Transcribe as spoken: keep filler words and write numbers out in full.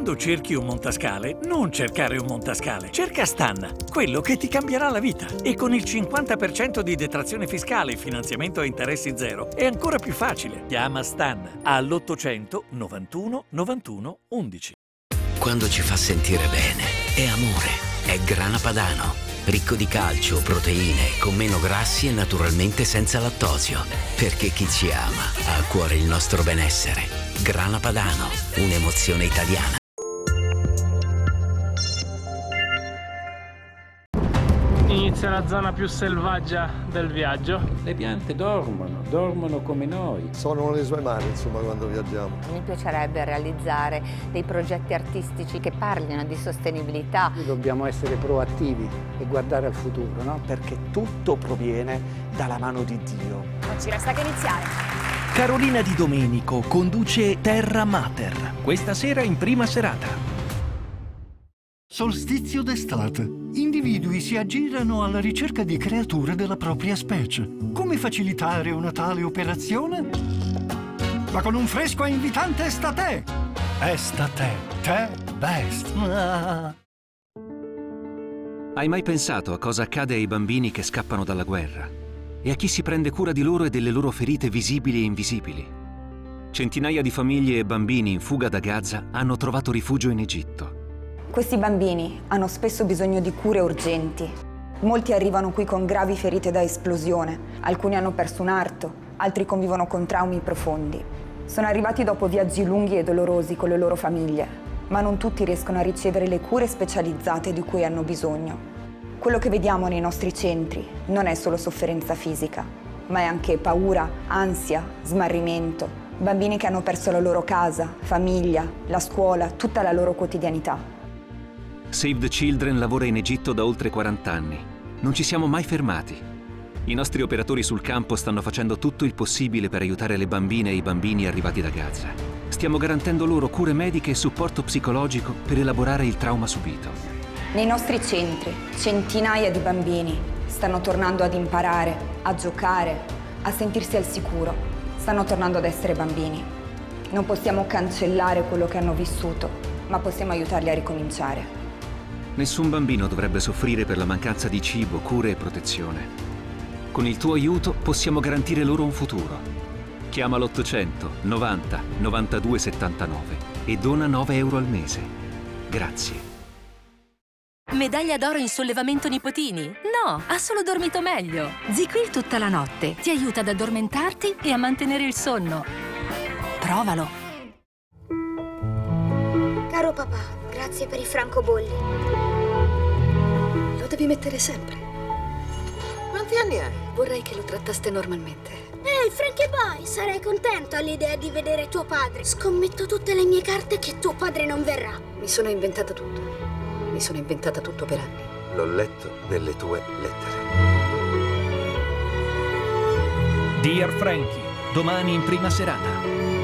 Quando cerchi un montascale, non cercare un montascale. Cerca Stan, quello che ti cambierà la vita. E con il cinquanta per cento di detrazione fiscale e finanziamento a interessi zero è ancora più facile. Chiama Stan all'ottocento novantuno novantuno undici. Quando ci fa sentire bene, è amore. È Grana Padano. Ricco di calcio, proteine, con meno grassi e naturalmente senza lattosio. Perché chi ci ama ha a cuore il nostro benessere. Grana Padano, un'emozione italiana. Inizia la zona più selvaggia del viaggio. Le piante dormono, dormono come noi. Sono le sue mani, insomma, quando viaggiamo. Mi piacerebbe realizzare dei progetti artistici che parlino di sostenibilità. Noi dobbiamo essere proattivi e guardare al futuro, no? Perché tutto proviene dalla mano di Dio. Non ci resta che iniziare. Carolina Di Domenico conduce Terra Mater, questa sera in prima serata. Solstizio d'estate. Individui si aggirano alla ricerca di creature della propria specie. Come facilitare una tale operazione? Ma con un fresco e invitante Estate! Estate, te best. Ah. Hai mai pensato a cosa accade ai bambini che scappano dalla guerra? E a chi si prende cura di loro e delle loro ferite visibili e invisibili? Centinaia di famiglie e bambini in fuga da Gaza hanno trovato rifugio in Egitto. Questi bambini hanno spesso bisogno di cure urgenti. Molti arrivano qui con gravi ferite da esplosione, alcuni hanno perso un arto, altri convivono con traumi profondi. Sono arrivati dopo viaggi lunghi e dolorosi con le loro famiglie, ma non tutti riescono a ricevere le cure specializzate di cui hanno bisogno. Quello che vediamo nei nostri centri non è solo sofferenza fisica, ma è anche paura, ansia, smarrimento, bambini che hanno perso la loro casa, famiglia, la scuola, tutta la loro quotidianità. Save the Children lavora in Egitto da oltre quaranta anni. Non ci siamo mai fermati. I nostri operatori sul campo stanno facendo tutto il possibile per aiutare le bambine e i bambini arrivati da Gaza. Stiamo garantendo loro cure mediche e supporto psicologico per elaborare il trauma subito. Nei nostri centri, centinaia di bambini stanno tornando ad imparare, a giocare, a sentirsi al sicuro. Stanno tornando ad essere bambini. Non possiamo cancellare quello che hanno vissuto, ma possiamo aiutarli a ricominciare. Nessun bambino dovrebbe soffrire per la mancanza di cibo, cure e protezione. Con il tuo aiuto possiamo garantire loro un futuro. Chiama l'ottocento novanta novantadue settantanove e dona nove euro al mese. Grazie. Medaglia d'oro in sollevamento nipotini? No, ha solo dormito meglio. ZzzQuil tutta la notte ti aiuta ad addormentarti e a mantenere il sonno. Provalo. Caro papà, grazie per i francobolli. Lo devi mettere sempre. Quanti anni hai? Vorrei che lo trattaste normalmente. Ehi, Frankie Boy, sarei contento all'idea di vedere tuo padre. Scommetto tutte le mie carte che tuo padre non verrà. Mi sono inventata tutto. Mi sono inventata tutto per anni. L'ho letto nelle tue lettere. Dear Frankie, domani in prima serata.